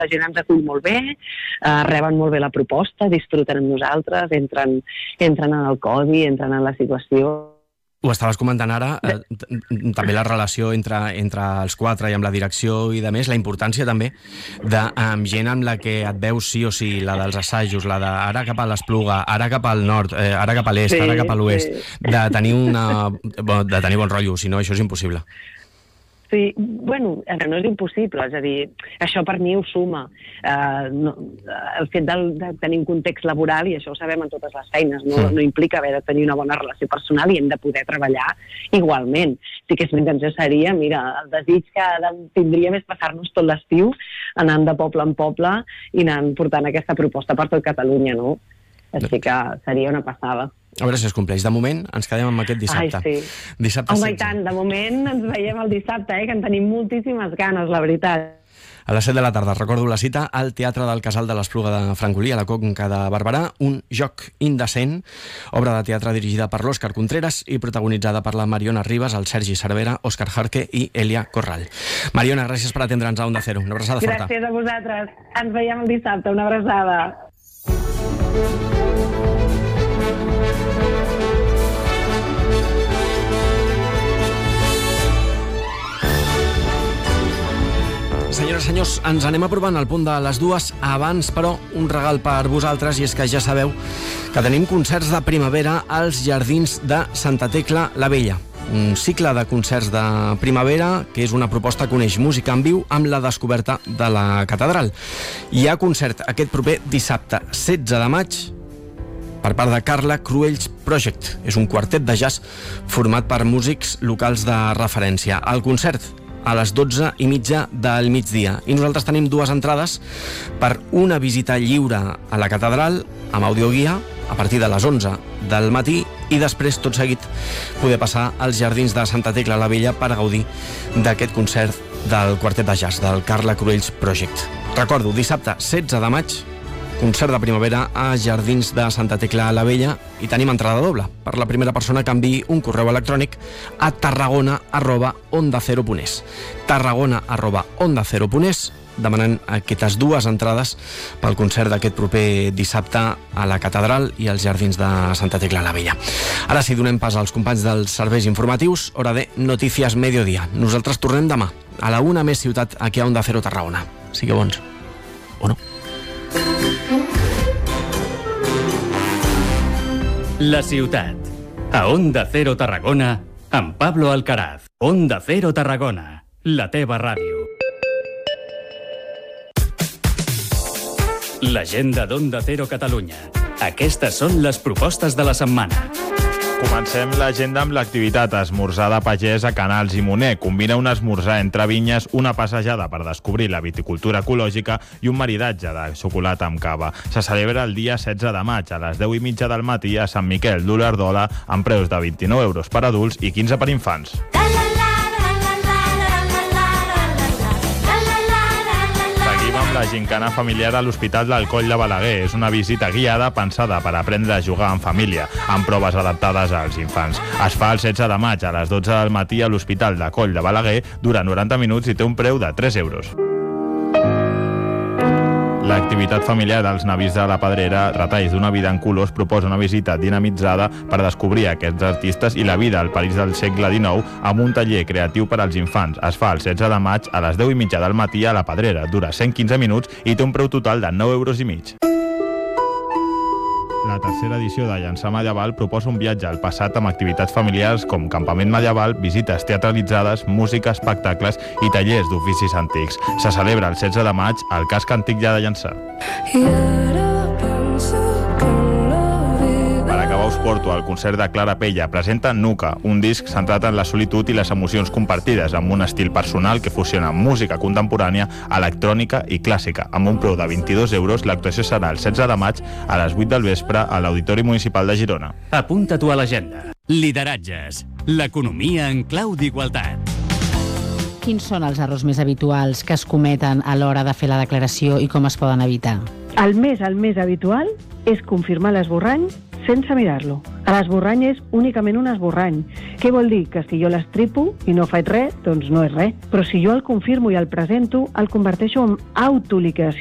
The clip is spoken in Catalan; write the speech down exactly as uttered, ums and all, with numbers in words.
la gent ens acull molt bé, eh, reben molt bé la proposta, disfruten amb nosaltres, entren, entren en el codi, entren en la situació. Ho estaves comentant ara, eh, també la relació entre, entre els quatre i amb la direcció i de més, la importància també de amb gent amb la que et veus sí o sí, la dels assajos, la de ara cap a l'Espluga, ara cap al nord, eh, ara cap a l'est, sí, ara cap a l'oest, sí. de tenir una, de tenir bon rotllo, si no això és impossible. Sí, bueno, no és impossible, és a dir, això per mi ho suma. Eh, no, el fet de, de tenir un context laboral, i això ho sabem en totes les feines, no, no implica haver de tenir una bona relació personal i hem de poder treballar igualment. Sí que la intenció seria, mira, el desig que tindríem és passar-nos tot l'estiu anant de poble en poble i anant portant aquesta proposta per tot Catalunya, no? Així que seria una passada. A veure si es compleix. De moment ens quedem amb aquest dissabte. Ai, sí. Dissabte Home, i tant, de moment ens veiem el dissabte, eh, que en tenim moltíssimes ganes, la veritat. A les set de la tarda, recordo la cita, al Teatre del Casal de l'Espluga de Francolí, a la Conca de Barberà, un joc indecent, obra de teatre dirigida per l'Òscar Contreras i protagonitzada per la Mariona Ribas, el Sergi Cervera, Òscar Jarque i Elia Corral. Mariona, gràcies per atendre'ns a Onda Cero. Una abraçada forta. Gràcies a vosaltres. Ens veiem el dissabte. Una abraçada. Senyores i senyors, ens anem aprovant al punt de les dues. Abans, però, un regal per vosaltres, i és que ja sabeu que tenim concerts de primavera als Jardins de Santa Tecla la Vella. Un cicle de concerts de primavera que és una proposta que uneix música en viu amb la descoberta de la catedral. Hi ha concert aquest proper dissabte, setze de maig, per part de Carla Cruells Project. És un quartet de jazz format per músics locals de referència. El concert a les dotze i mitja del migdia. I nosaltres tenim dues entrades per una visita lliure a la catedral amb audioguia a partir de les onze del matí i després, tot seguit, poder passar als Jardins de Santa Tecla la Vella per gaudir d'aquest concert del quartet de jazz del Carla Cruells Project. Recordo, dissabte setze de maig, concert de primavera a Jardins de Santa Tecla la Vella, i tenim entrada doble per la primera persona que enviï un correu electrònic a tarragona arroba onda cero punt es. tarragona arroba onda cero punt es, demanant aquestes dues entrades pel concert d'aquest proper dissabte a la catedral i als Jardins de Santa Tecla la Vella. Ara sí, donem pas als companys dels serveis informatius, hora de Notícies Mediodía. Nosaltres tornem demà a la una més ciutat aquí a Onda Cero Tarragona. Sigueu bons. O no? La ciutat. A Onda Cero Tarragona, amb Pablo Alcaraz. Onda Cero Tarragona, la teva ràdio. L'agenda d'Onda Cero Catalunya. Aquestes són les propostes de la setmana. Comencem l'agenda amb l'activitat esmorzar de pagès a Canals i Moner. Combina un esmorzar entre vinyes, una passejada per descobrir la viticultura ecològica i un maridatge de xocolata amb cava. Se celebra el dia setze de maig a les deu i mitja del matí a Sant Miquel d'Olèrdola amb preus de vint-i-nou euros per adults i quinze per infants. La gincana familiar a l'Hospital del Coll de Balaguer. És una visita guiada pensada per aprendre a jugar en família, amb proves adaptades als infants. Es fa el setze de maig a les dotze del matí a l'Hospital de Coll de Balaguer, dura noranta minuts i té un preu de tres euros. L'activitat familiar dels Navis de la Pedrera, Retalls d'una vida en colors, proposa una visita dinamitzada per descobrir aquests artistes i la vida al París del segle dinou amb un taller creatiu per als infants. Es fa el setze de maig a les deu i mitja del matí a la Pedrera, dura cent quinze minuts i té un preu total de nou euros i mig. La tercera edició de Llançar Medieval proposa un viatge al passat amb activitats familiars com campament medieval, visites teatralitzades, música, espectacles i tallers d'oficis antics. Se celebra el setze de maig al casc antic ja de Llançà. Per acabar us porto al concert de Clara Pella. Presenta Nuca, un disc centrat en la solitud i les emocions compartides, amb un estil personal que fusiona música contemporània, electrònica i clàssica. Amb un preu de vint-i-dos euros, l'actuació serà el setze de maig a les vuit del vespre a l'Auditori Municipal de Girona. Apunta-t'ho a l'agenda. Lideratges. L'economia en clau d'igualtat. Quins són els errors més habituals que es cometen a l'hora de fer la declaració i com es poden evitar? El més, el més habitual és confirmar l'esborrany sense mirar-lo. L'esborrany és únicament un esborrany. Què vol dir? Que si jo l'estripo i no faig res, doncs no és res. Però si jo el confirmo i el presento, el converteixo en autoliquidació.